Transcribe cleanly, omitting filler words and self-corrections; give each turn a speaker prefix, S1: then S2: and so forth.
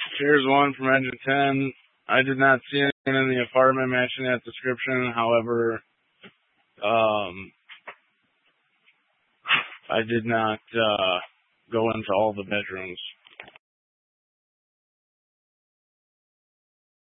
S1: Here's one from Engine 10. I did not see anything in the apartment matching that description. However, I did not go into all the bedrooms.